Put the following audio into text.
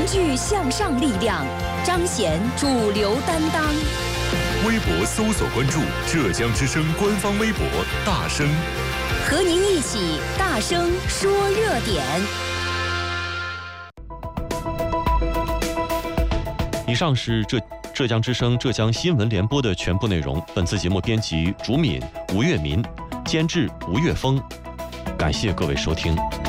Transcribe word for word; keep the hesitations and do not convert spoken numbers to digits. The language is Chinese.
聚向上力量，彰显主流担当。 微博搜索关注浙江之声官方微博大声， 和您一起大声说热点。 以上是浙浙江之声浙江新闻联播的全部内容。本次节目编辑竹敏、吴月民，监制吴月峰。感谢各位收听。